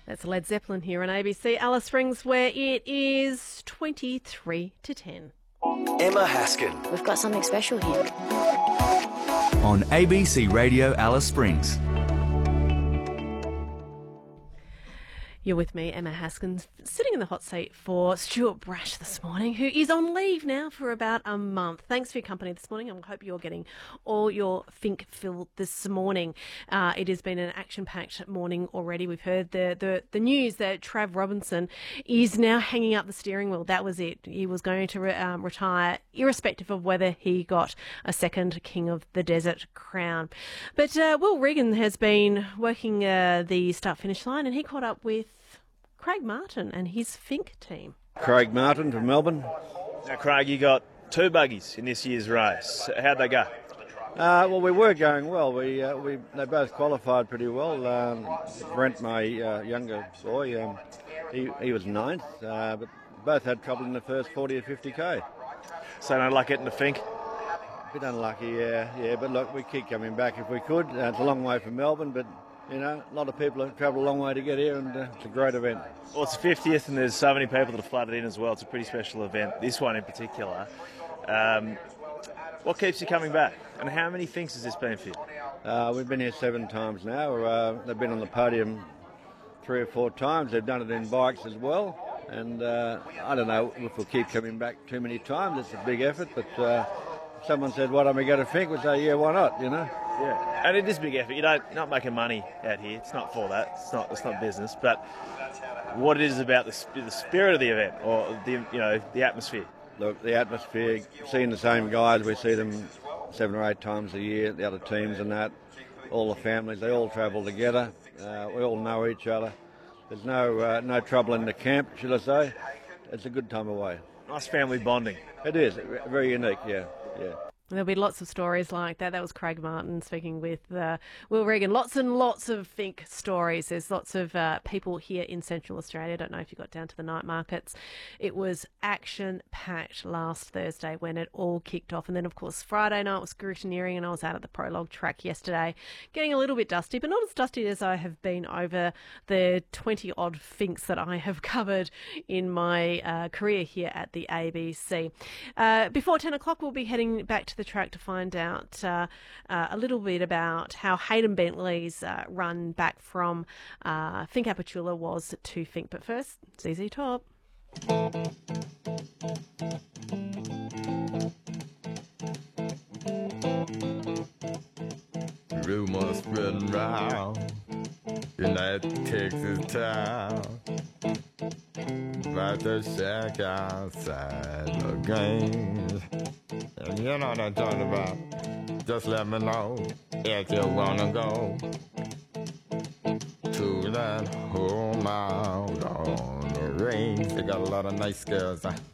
That's Led Zeppelin here on ABC Alice Springs, where it is 23 to 10. Emma Haskin. We've got something special here. On ABC Radio Alice Springs. You're with me, Emma Haskins, sitting in the hot seat for Stuart Brash this morning, who is on leave now for about a month. Thanks for your company this morning. I hope you're getting all your think filled this morning. It has been an action-packed morning already. We've heard the news that Trav Robinson is now hanging up the steering wheel. That was it. He was going to retire, irrespective of whether he got a second King of the Desert crown. But Will Regan has been working the start-finish line, and he caught up with Craig Martin and his Fink team. Craig Martin from Melbourne. Now, Craig, you got two buggies in this year's race. How'd they go? Well, we were going well. They both qualified pretty well. Brent, my younger boy, he was ninth, but both had trouble in the first 40 or 50k. So no luck getting the Fink? A bit unlucky, yeah. But look, we keep coming back if we could. It's a long way from Melbourne, but you know, a lot of people have travelled a long way to get here, and it's a great event. Well, it's the 50th, and there's so many people that have flooded in as well. It's a pretty special event, this one in particular. What keeps you coming back, and how many Finks has this been for you? We've been here 7 times now. They've been on the podium 3 or 4 times. They've done it in bikes as well, and I don't know if we'll keep coming back too many times. It's a big effort, but someone said, why don't we go to Fink? We say, yeah, why not, you know? Yeah, and it is a big effort. You're not making money out here. It's not for that. It's not business. But what it is about the spirit of the event, or the atmosphere. Look, the atmosphere. Seeing the same guys, we see them 7 or 8 times a year. The other teams and that, all the families, they all travel together. We all know each other. There's no trouble in the camp, should I say. It's a good time away. Nice family bonding. It is very unique. Yeah. There'll be lots of stories like that. That was Craig Martin speaking with Will Regan. Lots and lots of Fink stories. There's lots of people here in Central Australia. I don't know if you got down to the night markets. It was action-packed last Thursday when it all kicked off. And then, of course, Friday night was scrutineering, and I was out at the prologue track yesterday, getting a little bit dusty, but not as dusty as I have been over the 20-odd Finks that I have covered in my career here at the ABC. Before 10 o'clock, we'll be heading back to the track to find out a little bit about how Hayden Bentley's run back from Fink Apachula was to Fink. But first, ZZ Top. Rumors spreading round in that Texas town about the shack outside the game. And you know what I'm talking about. Just let me know if you wanna go to that home out on the range. They got a lot of nice girls.